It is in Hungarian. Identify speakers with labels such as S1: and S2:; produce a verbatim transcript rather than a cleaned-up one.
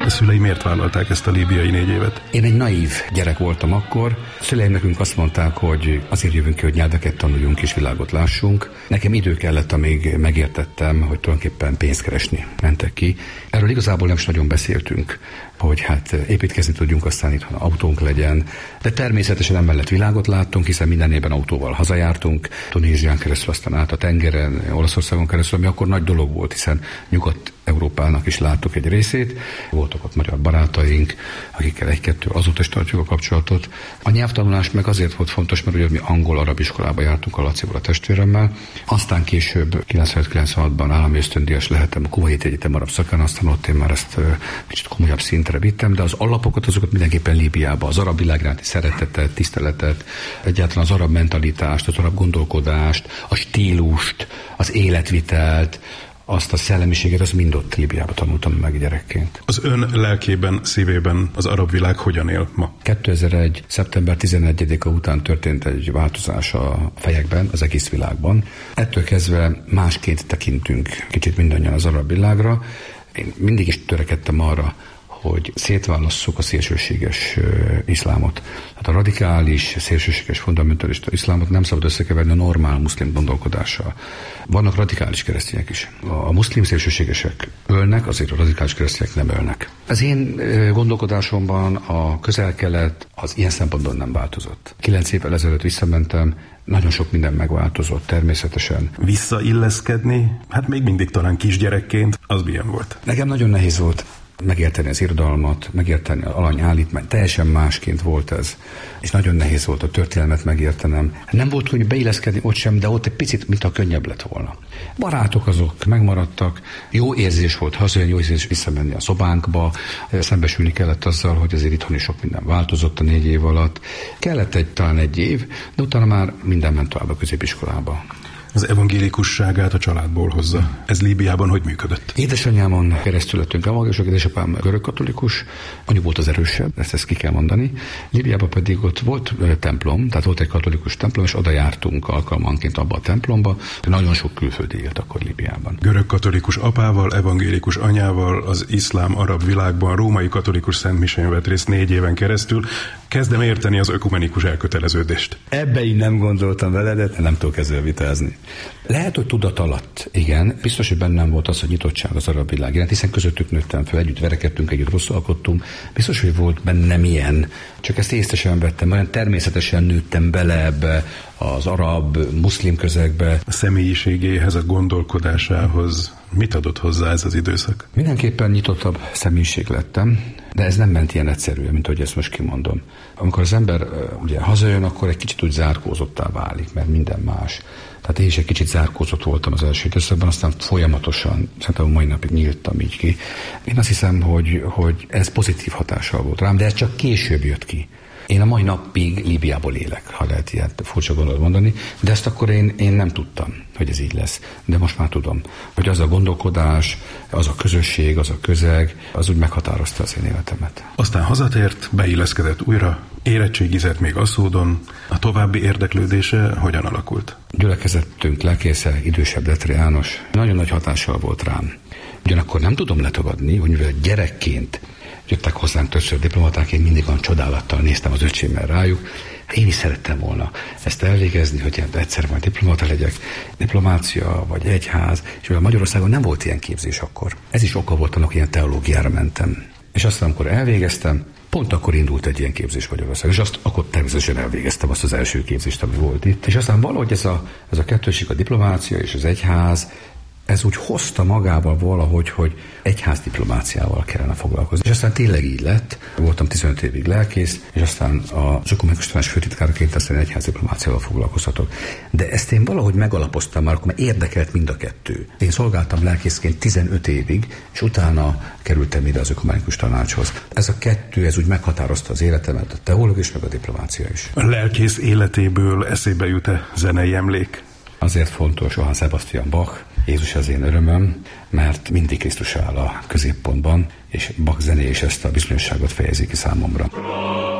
S1: A szülei miért vállalták ezt a líbiai négy évet?
S2: Én egy naív gyerek voltam akkor. A szüleim nekünk azt mondták, hogy azért jövünk ki, hogy nyelveket tanuljunk és világot lássunk. Nekem idő kellett, amíg megértettem, hogy tulajdonképpen pénzt keresni mentek ki. Erről igazából nem is nagyon beszéltünk, hogy hát építkezni tudjunk, aztán itthon autónk legyen. De természetesen emellett világot láttunk, hiszen minden évben autóval hazajártunk, Tunézián keresztül, aztán át a tengeren, Olaszországon keresztül, ami akkor nagy dolog volt, hiszen Nyugat-Európának is láttuk egy részét. Voltak ott magyar barátaink, akikkel egy-kettő azóta is tartjuk a kapcsolatot. A nyelvtanulás meg azért volt fontos, mert ugye mi angol-arab iskolába jártunk a Lacival, a testvéremmel. Aztán később kilencvenöt-kilencvenhatban állami ösztöndíjas lehettem a Kuvaiti Egyetem arab szakán, aztán ott én már ezt kicsit komolyabb szintre vittem, de az alapokat azokat mindenképpen Líbiába, az arab világ iránti szeretetet, tiszteletet, egyáltalán az arab mentalitást, az arab gondolkodást, a stílust, az életvitelt, azt a szellemiséget, azt mind ott Líbiába tanultam meg gyerekként.
S1: Az ön lelkében, szívében az arab világ hogyan él ma?
S2: kétezer-egy. szeptember tizenegyedike után történt egy változás a fejekben, az egész világban. Ettől kezdve másként tekintünk kicsit mindannyian az arab világra. Én mindig is törekedtem arra, hogy szétválasszuk a szélsőséges uh, iszlámot. Hát a radikális, szélsőséges, fundamentalista iszlámot nem szabad összekeverni a normál muszlim gondolkodással. Vannak radikális keresztények is. A muszlim szélsőségesek ölnek, azért a radikális keresztények nem ölnek. Az én uh, gondolkodásomban a Közel-Kelet az ilyen szempontból nem változott. Kilenc évvel ezelőtt visszamentem, nagyon sok minden megváltozott természetesen.
S1: Visszailleszkedni? Hát még mindig talán kisgyerekként, az milyen volt?
S2: Nekem nagyon nehéz volt megérteni az irodalmat, megérteni az alanyállítmányt, teljesen másként volt ez. És nagyon nehéz volt a történelmet megértenem. Nem volt, hogy beilleszkedni ott sem, de ott egy picit, mintha könnyebb lett volna. Barátok azok megmaradtak, jó érzés volt hazajönni, jó érzés visszamenni a szobánkba, szembesülni kellett azzal, hogy azért itthon is sok minden változott a négy év alatt. Kellett egy, talán egy év, de utána már minden ment tovább a középiskolába.
S1: Az evangélikusságát a családból hozza. Ez Líbiában hogy működött?
S2: Édesanyámon keresztül lettünk evangélikusok, édesapám görögkatolikus, anyu volt az erősebb, ezt, ezt ki kell mondani. Líbiában pedig ott volt templom, tehát volt egy katolikus templom, és oda jártunk alkalmanként abba a templomba. Nagyon sok külföldi élt akkor Líbiában.
S1: Görögkatolikus apával, evangélikus anyával, az iszlám-arab világban római katolikus szentmisén vett részt négy éven keresztül. Kezdem érteni az ökumenikus elköteleződést.
S2: Ebbe én nem gondoltam vele, de nem tudok ezzel vitázni. Lehet, hogy tudat alatt, igen, biztos, hogy bennem volt az, hogy nyitottság az arab világ iránt, hiszen közöttük nőttem fel, együtt verekedtünk, együtt rosszalkottunk. Biztos, hogy volt bennem ilyen, csak ezt észre vettem, olyan természetesen nőttem bele ebbe az arab, muszlim közegbe.
S1: A személyiségéhez, a gondolkodásához mit adott hozzá ez az időszak?
S2: Mindenképpen nyitottabb személyiség lettem, de ez nem ment ilyen egyszerűen, mint ahogy ezt most kimondom. Amikor az ember ugye hazajön, akkor egy kicsit úgy zárkózottá válik, mert minden más. Tehát én is egy kicsit zárkózott voltam az első időszakban, aztán folyamatosan, szerintem a mai napig nyíltam így ki. Én azt hiszem, hogy, hogy ez pozitív hatással volt rám, de ez csak később jött ki. Én a mai napig Líbiából élek, ha lehet ilyen furcsa gondolat mondani, de ezt akkor én, én nem tudtam, hogy ez így lesz. De most már tudom, hogy az a gondolkodás, az a közösség, az a közeg, az úgy meghatározta az én életemet.
S1: Aztán hazatért, beilleszkedett újra, érettségizett még Aszódon. A további érdeklődése hogyan alakult?
S2: Gyülekezettünk lelkésze, idősebb Detri János, nagyon nagy hatással volt rám. Ugyanakkor nem tudom letagadni, hogy mivel gyerekként jöttek hozzánk többször diplomaták, én mindig olyan csodálattal néztem az öcsémmel rájuk. Én is szerettem volna ezt elvégezni, hogy egyszer majd diplomata legyek, diplomácia vagy egyház, és mivel Magyarországon nem volt ilyen képzés akkor. Ez is oka volt annak, hogy ilyen teológiára mentem. És aztán, amikor elvégeztem, pont akkor indult egy ilyen képzés Magyarországon, és azt akkor természetesen elvégeztem azt az első képzést, ami volt itt. És aztán valahogy ez a, ez a kettőség, a diplomácia és az egyház, ez úgy hozta magával valahogy, hogy egyház diplomáciával kellene foglalkozni. És aztán tényleg így lett. Voltam tizenöt évig lelkész, és aztán az ökumenikus tanács főtitkáraként aztán egyház diplomáciával foglalkozhatok. De ezt én valahogy megalapoztam már, akkor már érdekelt mind a kettő. Én szolgáltam lelkészként tizenöt évig, és utána kerültem ide az ökumenikus tanácshoz. Ez a kettő, ez úgy meghatározta az életemet, a teológia és meg a diplomácia is.
S1: A lelkész életéből eszébe jut-e zenei emlék?
S2: Azért fontos Johann Sebastian Bach, Jézus az én örömöm, mert mindig Krisztus áll a középpontban, és Bach zené is ezt a bizonyosságot fejezi ki számomra.